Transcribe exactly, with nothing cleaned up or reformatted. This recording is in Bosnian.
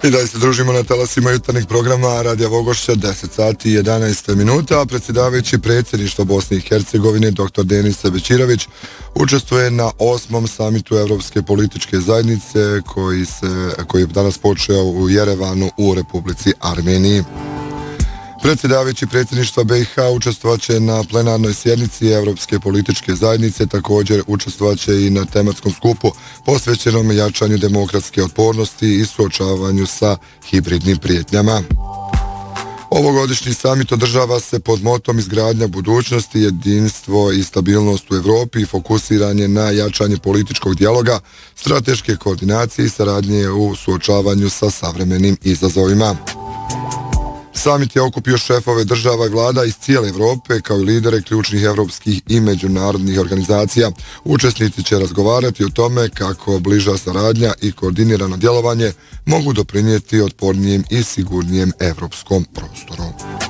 I da se družimo na talasima jutarnjeg programa Radija Vogošća, deset sati i jedanaest minuta, a predsjedavajući predsjedništva Bosne i Hercegovine dr Denis Bećirović učestvuje na osmom samitu Evropske političke zajednice koji, se, koji je danas počeo u Jerevanu u Republici Armeniji. Predsjedavajući predsjedništva B i H učestvovaće na plenarnoj sjednici Evropske političke zajednice, također učestvovaće i na tematskom skupu posvećenom jačanju demokratske otpornosti i suočavanju sa hibridnim prijetnjama. Ovogodišnji samit održava se pod motom izgradnja budućnosti, jedinstvo i stabilnost u Evropi i fokusiranje na jačanje političkog dijaloga, strateške koordinacije i saradnje u suočavanju sa savremenim izazovima. Samit je okupio šefove država i vlada iz cijele Evrope kao i lidere ključnih evropskih i međunarodnih organizacija. Učesnici će razgovarati o tome kako bliža saradnja i koordinirano djelovanje mogu doprinijeti otpornijem i sigurnijem evropskom prostoru.